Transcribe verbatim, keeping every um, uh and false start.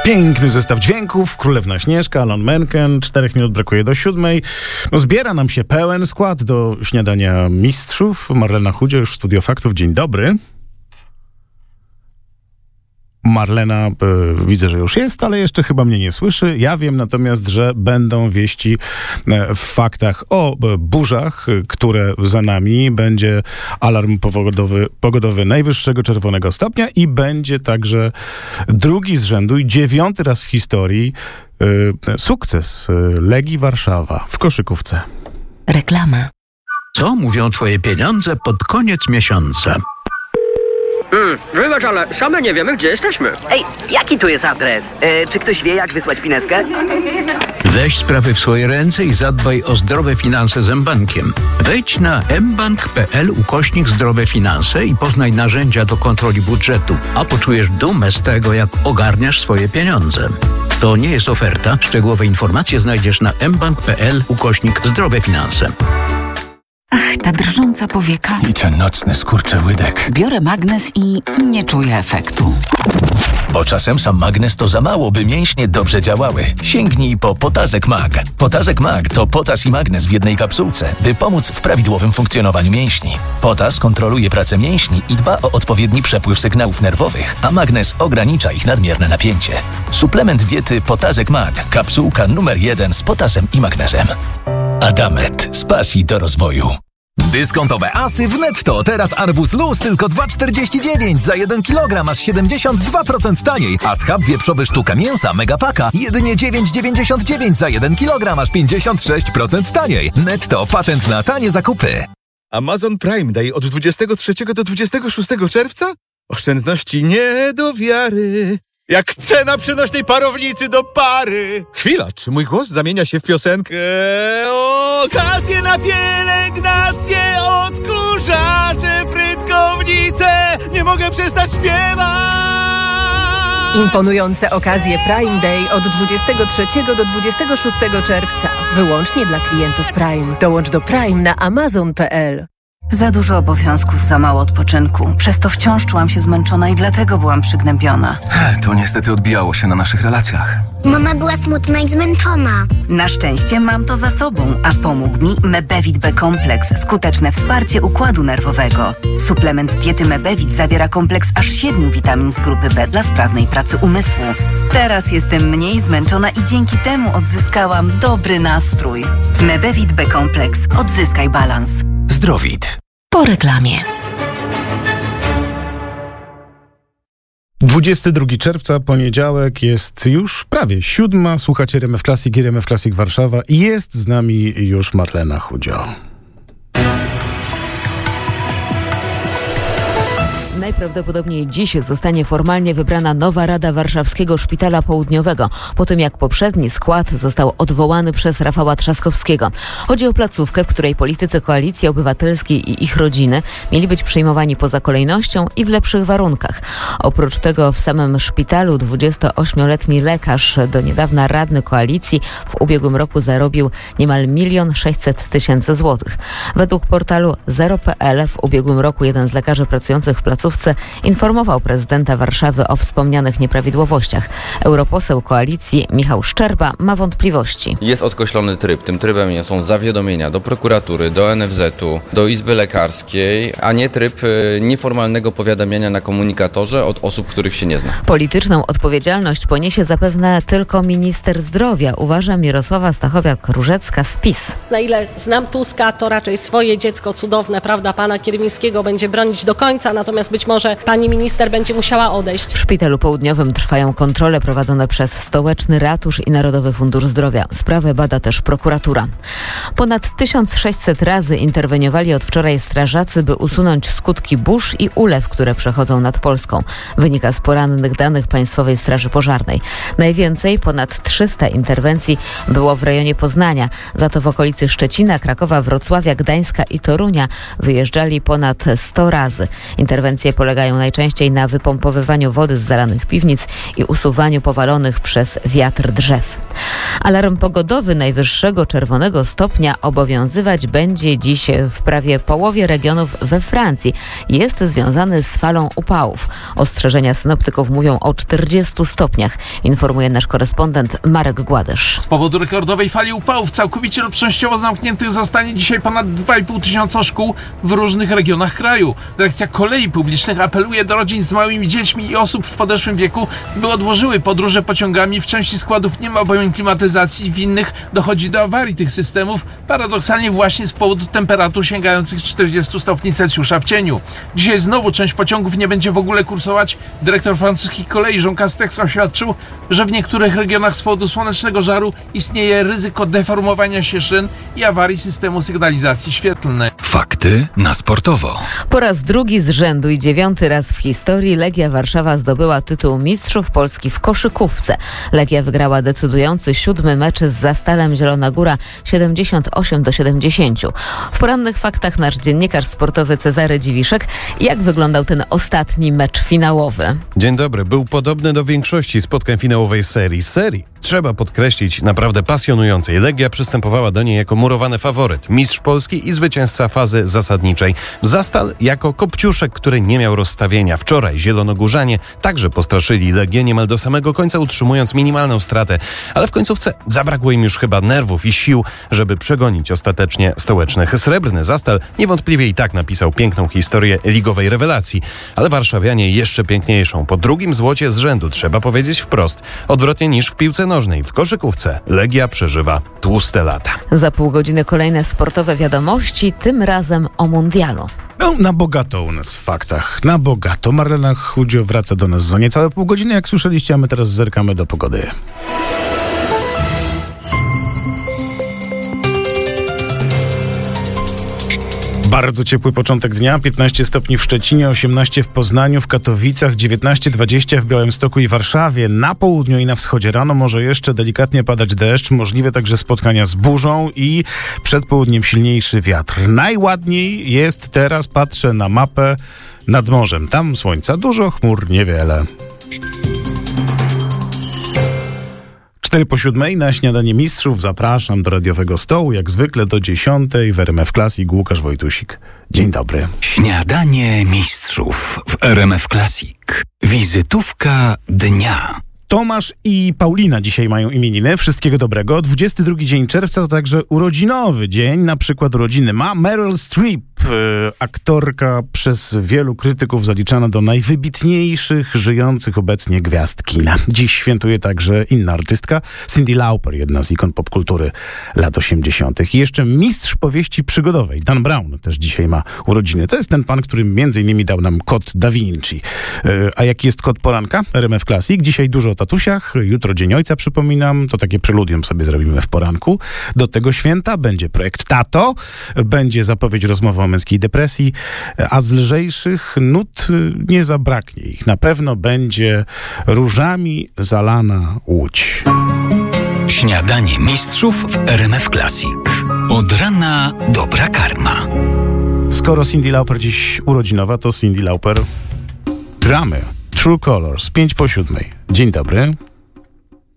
Piękny zestaw dźwięków, Królewna Śnieżka, Alan Menken, czterech minut brakuje do siódmej. No zbiera nam się pełen skład do śniadania mistrzów. Marlena Chudzio już w Studio Faktów. Dzień dobry. Marlena, y, widzę, że już jest, ale jeszcze chyba mnie nie słyszy. Ja wiem natomiast, że będą wieści y, w faktach o y, burzach, y, które za nami. Będzie alarm pogodowy, pogodowy najwyższego czerwonego stopnia i będzie także drugi z rzędu i dziewiąty raz w historii y, sukces y, Legii Warszawa w koszykówce. Reklama. Co mówią twoje pieniądze pod koniec miesiąca? Hmm, wybacz, ale same nie wiemy, gdzie jesteśmy. Ej, jaki tu jest adres? E, czy ktoś wie, jak wysłać pineskę? Weź sprawy w swoje ręce i zadbaj o zdrowe finanse z mBankiem. Wejdź na mbank.pl ukośnik zdrowe finanse i poznaj narzędzia do kontroli budżetu, a poczujesz dumę z tego, jak ogarniasz swoje pieniądze. To nie jest oferta. Szczegółowe informacje znajdziesz na mbank.pl ukośnik zdrowe finanse. Ach, ta drżąca powieka. I ten nocny skurczyłydek. Biorę magnes i nie czuję efektu. Bo czasem sam magnes to za mało, by mięśnie dobrze działały. Sięgnij po Potazek Mag. Potazek Mag to potas i magnes w jednej kapsułce, by pomóc w prawidłowym funkcjonowaniu mięśni. Potas kontroluje pracę mięśni i dba o odpowiedni przepływ sygnałów nerwowych, a magnes ogranicza ich nadmierne napięcie. Suplement diety Potazek Mag. Kapsułka numer jeden z potasem i magnezem. Adamet. Z pasji do rozwoju. Dyskontowe asy w Netto. Teraz arbuz luz tylko dwa czterdzieści dziewięć za jeden kilogram, aż siedemdziesiąt dwa procent taniej. A schab wieprzowy sztuka mięsa Megapaka jedynie dziewięć dziewięćdziesiąt dziewięć za jeden kilogram, aż pięćdziesiąt sześć procent taniej. Netto. Patent na tanie zakupy. Amazon Prime Day od dwudziestego trzeciego do dwudziestego szóstego czerwca? Oszczędności nie do wiary. Jak cena przenośnej parownicy do pary. Chwila, czy mój głos zamienia się w piosenkę? Okazje na pielęgnację, odkurzacze, frytkownice. Nie mogę przestać śpiewać. Imponujące okazje Prime Day od dwudziestego trzeciego do dwudziestego szóstego czerwca. Wyłącznie dla klientów Prime. Dołącz do Prime na amazon kropka p l. Za dużo obowiązków, za mało odpoczynku. Przez to wciąż czułam się zmęczona i dlatego byłam przygnębiona. To niestety odbijało się na naszych relacjach. Mama była smutna i zmęczona. Na szczęście mam to za sobą, a pomógł mi Mebevit B-kompleks. Skuteczne wsparcie układu nerwowego. Suplement diety Mebevit zawiera kompleks aż siedmiu witamin z grupy B dla sprawnej pracy umysłu. Teraz jestem mniej zmęczona i dzięki temu odzyskałam dobry nastrój. Mebevit B-kompleks. Odzyskaj balans. Zdrowit. Po reklamie. dwudziestego drugiego czerwca, poniedziałek, jest już prawie siódma. Słuchacie R M F Classic i R M F Classic Warszawa. I jest z nami już Marlena Chudzio. Najprawdopodobniej dziś zostanie formalnie wybrana nowa Rada Warszawskiego Szpitala Południowego, po tym jak poprzedni skład został odwołany przez Rafała Trzaskowskiego. Chodzi o placówkę, w której politycy Koalicji Obywatelskiej i ich rodziny mieli być przyjmowani poza kolejnością i w lepszych warunkach. Oprócz tego w samym szpitalu dwudziestoośmioletni lekarz, do niedawna radny Koalicji, w ubiegłym roku zarobił niemal milion sześćset tysięcy złotych. Według portalu zero kropka p l w ubiegłym roku jeden z lekarzy pracujących w placówce informował prezydenta Warszawy o wspomnianych nieprawidłowościach. Europoseł Koalicji Michał Szczerba ma wątpliwości. Jest odkreślony tryb. Tym trybem są zawiadomienia do prokuratury, do N F Z u, do Izby Lekarskiej, a nie tryb nieformalnego powiadamiania na komunikatorze od osób, których się nie zna. Polityczną odpowiedzialność poniesie zapewne tylko minister zdrowia, uważa Mirosława Stachowiak-Różecka z PiS. Na ile znam Tuska, to raczej swoje dziecko cudowne, prawda, pana Kierwińskiego będzie bronić do końca, natomiast być może pani minister będzie musiała odejść. W Szpitalu Południowym trwają kontrole prowadzone przez Stołeczny Ratusz i Narodowy Fundusz Zdrowia. Sprawę bada też prokuratura. Ponad tysiąc sześćset razy interweniowali od wczoraj strażacy, by usunąć skutki burz i ulew, które przechodzą nad Polską. Wynika z porannych danych Państwowej Straży Pożarnej. Najwięcej, ponad trzysta interwencji było w rejonie Poznania. Za to w okolicy Szczecina, Krakowa, Wrocławia, Gdańska i Torunia wyjeżdżali ponad sto razy. Interwencje polegają najczęściej na wypompowywaniu wody z zalanych piwnic i usuwaniu powalonych przez wiatr drzew. Alarm pogodowy najwyższego czerwonego stopnia obowiązywać będzie dziś w prawie połowie regionów we Francji. Jest związany z falą upałów. Ostrzeżenia synoptyków mówią o czterdziestu stopniach, informuje nasz korespondent Marek Gładysz. Z powodu rekordowej fali upałów całkowicie lub częściowo zamkniętych zostanie dzisiaj ponad dwa i pół tysiąca szkół w różnych regionach kraju. Dyrekcja Kolei Publicznych apeluje do rodzin z małymi dziećmi i osób w podeszłym wieku, by odłożyły podróże pociągami. W części składów nie ma bowiem klimatyzacji, w innych dochodzi do awarii tych systemów, paradoksalnie właśnie z powodu temperatur sięgających czterdziestu stopni Celsjusza w cieniu. Dzisiaj znowu część pociągów nie będzie w ogóle kursować. Dyrektor francuskich kolei Jean Castex oświadczył, że w niektórych regionach z powodu słonecznego żaru istnieje ryzyko deformowania się szyn i awarii systemu sygnalizacji świetlnej. Fakty na sportowo. Po raz drugi z rzędu i dziewiąty raz w historii Legia Warszawa zdobyła tytuł mistrzów Polski w koszykówce. Legia wygrała decydujący siódmy mecz z Zastalem Zielona Góra siedemdziesiąt osiem do siedemdziesięciu. W porannych faktach nasz dziennikarz sportowy Cezary Dziwiszek. Jak wyglądał ten ostatni mecz finałowy? Dzień dobry. Był podobny do większości spotkań finałowej serii. Serii. Trzeba podkreślić, naprawdę pasjonującej. Legia przystępowała do niej jako murowany faworyt, mistrz Polski i zwycięzca fazy zasadniczej. Zastal jako kopciuszek, który nie miał rozstawienia. Wczoraj zielonogórzanie także postraszyli Legię niemal do samego końca, utrzymując minimalną stratę. Ale w końcówce zabrakło im już chyba nerwów i sił, żeby przegonić ostatecznie stołecznych. Srebrny Zastal niewątpliwie i tak napisał piękną historię ligowej rewelacji, ale warszawianie jeszcze piękniejszą. Po drugim złocie z rzędu, trzeba powiedzieć wprost, odwrotnie niż w piłce nożnej. W koszykówce Legia przeżywa tłuste lata. Za pół godziny kolejne sportowe wiadomości, tym razem o mundialu. No, na bogato u nas w faktach. Na bogato. Marlena Chudzio wraca do nas za niecałe pół godziny, jak słyszeliście, a my teraz zerkamy do pogody. Bardzo ciepły początek dnia, piętnaście stopni w Szczecinie, osiemnaście w Poznaniu, w Katowicach, dziewiętnaście dwadzieścia w Białymstoku i Warszawie. Na południu i na wschodzie rano może jeszcze delikatnie padać deszcz, możliwe także spotkania z burzą i przed południem silniejszy wiatr. Najładniej jest teraz, patrzę na mapę, nad morzem. Tam słońca dużo, chmur niewiele. Cztery po siódmej na śniadanie mistrzów zapraszam do radiowego stołu, jak zwykle do dziesiątej w R M F Classic Łukasz Wojtusik. Dzień dobry. Śniadanie mistrzów w R M F Classic. Wizytówka dnia. Tomasz i Paulina dzisiaj mają imieniny. Wszystkiego dobrego. dwudziesty drugi dzień czerwca to także urodzinowy dzień. Na przykład urodziny ma Meryl Streep, aktorka przez wielu krytyków zaliczana do najwybitniejszych żyjących obecnie gwiazd kina. Dziś świętuje także inna artystka, Cyndi Lauper, jedna z ikon popkultury lat osiemdziesiątych. I jeszcze mistrz powieści przygodowej, Dan Brown, też dzisiaj ma urodziny. To jest ten pan, który między innymi dał nam Kod Da Vinci. A jaki jest kod poranka? R M F Classic. Dzisiaj dużo o tatusiach, jutro Dzień Ojca, przypominam. To takie preludium sobie zrobimy w poranku. Do tego święta będzie projekt Tato, będzie zapowiedź rozmowy o męskiej depresji, a z lżejszych nut nie zabraknie ich. Na pewno będzie różami zalana Łódź. Śniadanie mistrzów w R M F Classic. Od rana dobra karma. Skoro Cyndi Lauper dziś urodzinowa, to Cyndi Lauper gramy. True Colors, pięć po siódmej. Dzień dobry.